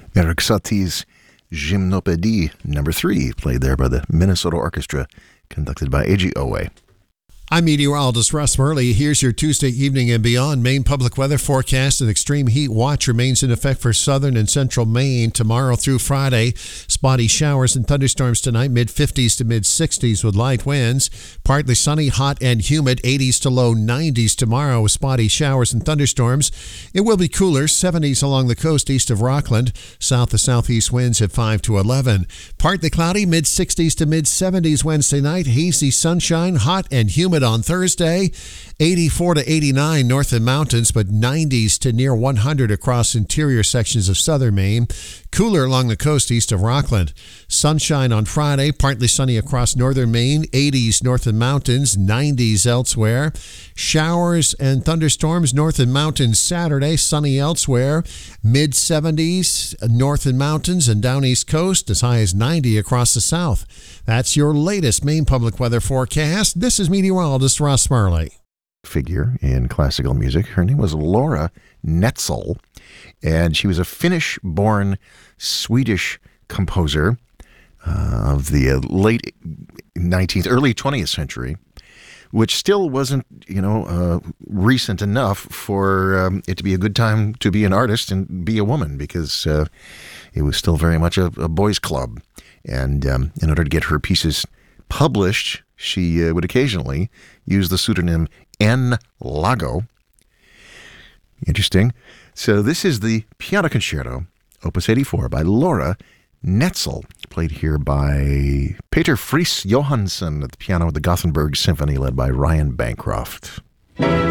Merrick Satie's Gymnopédie No. 3, played there by the Minnesota Orchestra, conducted by A.G. Owe. I'm meteorologist Russ Murley. Here's your Tuesday evening and beyond Maine public weather forecast. An extreme heat watch remains in effect for southern and central Maine tomorrow through Friday. Spotty showers and thunderstorms tonight, mid-50s to mid-60s with light winds. Partly sunny, hot and humid, 80s to low 90s tomorrow with spotty showers and thunderstorms. It will be cooler, 70s along the coast east of Rockland. South to southeast winds at 5 to 11. Partly cloudy, mid-60s to mid-70s Wednesday night. Hazy sunshine, hot and humid on Thursday, 84 to 89 north of mountains, but 90s to near 100 across interior sections of southern Maine. Cooler along the coast east of Rockland. Sunshine on Friday, partly sunny across northern Maine, 80s north of mountains, 90s elsewhere. Showers and thunderstorms north of mountains Saturday, sunny elsewhere, mid-70s north of mountains and down east coast, as high as 90 across the south. That's your latest Maine public weather forecast. This is meteorologist Russ Murley. Figure in classical music. Her name was Laura Netzel, and she was a Finnish-born Swedish composer of the late 19th, early 20th century, which still wasn't, recent enough for it to be a good time to be an artist and be a woman, because it was still very much a boys' club. And in order to get her pieces published, she would occasionally use the pseudonym N. Lago. Interesting. So this is the Piano Concerto, Opus 84, by Laura Netzel, played here by Peter Friis Johansson at the piano with the Gothenburg Symphony, led by Ryan Bancroft.